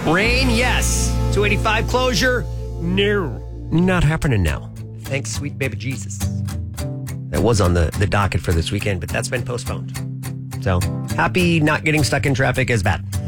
Rain, yes. 285 closure, no. Not happening now. Thanks, sweet baby Jesus. That was on the docket for this weekend, but that's been postponed. So happy not getting stuck in traffic is bad.